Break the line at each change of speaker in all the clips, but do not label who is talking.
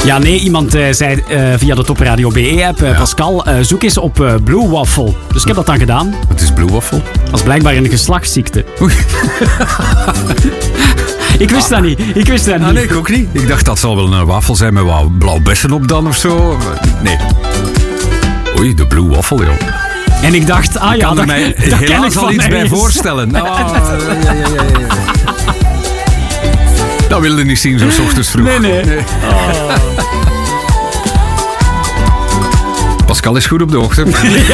Ja, nee, iemand zei via de Top Radio BE-app, Pascal, zoek eens op Blue Waffle. Dus ik heb dat dan gedaan.
Wat is Blue Waffle?
Dat is blijkbaar een geslachtsziekte.
Oei.
Ik wist dat niet.
Nee, ik ook niet. Ik dacht dat zal wel een wafel zijn met wat blauw bessen op dan of zo. Nee. Oei, de Blue Waffle, joh.
En ik dacht,
ik kan er mij helaas al iets bij voorstellen. Ja. Dat wilde je niet zien, zo 's ochtends vroeg.
Nee. Oh.
Pascal is goed op de hoogte.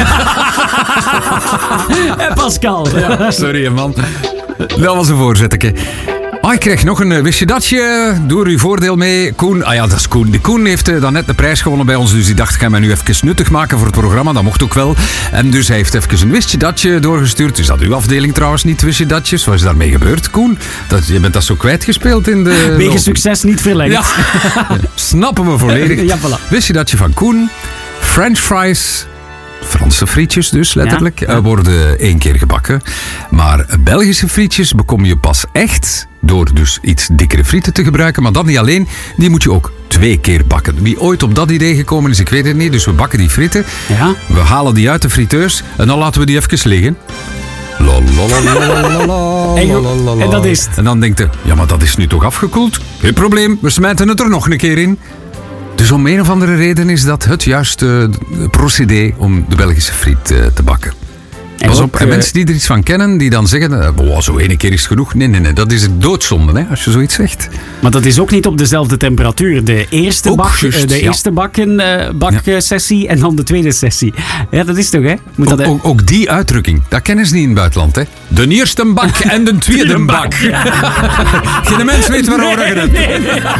Pascal.
Ja, sorry, man. Dat was een voorzetje. Ik krijg nog een wist je datje. Doe er uw voordeel mee. Koen, dat is Koen. De Koen heeft dan net de prijs gewonnen bij ons. Dus die dacht, ik ga mij nu even nuttig maken voor het programma. Dat mocht ook wel. En dus hij heeft even een wist je datje doorgestuurd. Is dat uw afdeling trouwens niet, wist je datjes? Wat is daarmee gebeurd, Koen? Je bent dat zo kwijtgespeeld in de...
Wegen succes niet verlengd.
Ja. Snappen we volledig.
Ja, voilà.
Wist je datje van Koen? French fries... Franse frietjes dus, letterlijk, worden 1 keer gebakken. Maar Belgische frietjes bekom je pas echt door dus iets dikkere frieten te gebruiken. Maar dat niet alleen, die moet je ook 2 keer bakken. Wie ooit op dat idee gekomen is, ik weet het niet. Dus we bakken die frieten, we halen die uit de friteurs en dan laten we die even liggen.
En dat is het.
En dan denkt je, ja, maar dat is nu toch afgekoeld? Geen probleem, we smijten het er nog een keer in. Dus om een of andere reden is dat het juiste procedé om de Belgische friet te bakken. Pas op, en mensen die er iets van kennen, die dan zeggen, zo 1 keer is genoeg. Nee, dat is het doodzonde, hè, als je zoiets zegt.
Maar dat is ook niet op dezelfde temperatuur. De eerste baksessie en dan de tweede sessie. Ja, dat is toch, hè?
Ook die uitdrukking, dat kennen ze niet in het buitenland, hè. De eerste bak en de tweede bak. Geen mens weet waarover je het hebt.